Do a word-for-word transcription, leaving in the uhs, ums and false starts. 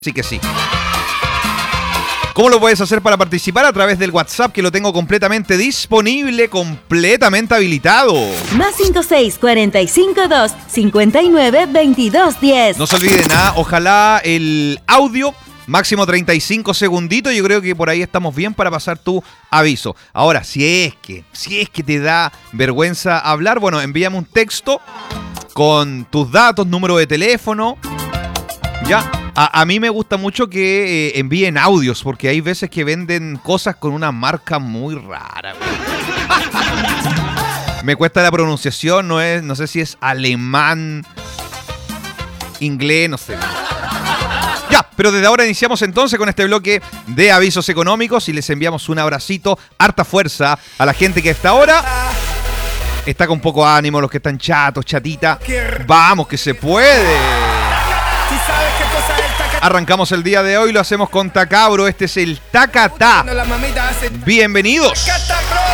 Sí que sí. ¿Cómo lo puedes hacer para participar? A través del WhatsApp, que lo tengo completamente disponible, completamente habilitado. Más cinco seis, cuatro cinco dos, cinco nueve, veintidós diez. No se olviden nada, ojalá el audio, máximo treinta y cinco segunditos, yo creo que por ahí estamos bien para pasar tu aviso. Ahora, si es que, si es que te da vergüenza hablar, bueno, envíame un texto con tus datos, número de teléfono, ya. A, a mí me gusta mucho que eh, envíen audios, porque hay veces que venden cosas con una marca muy rara. Me cuesta la pronunciación, no es, no sé si es alemán, inglés, no sé. Ya, pero desde ahora iniciamos entonces con este bloque de avisos económicos y les enviamos un abracito, harta fuerza a la gente que a esta hora está con poco ánimo, los que están chatos, chatita. Vamos, que se puede. Arrancamos el día de hoy, lo hacemos con Tacabro. Este es el Tacatá. Bienvenidos.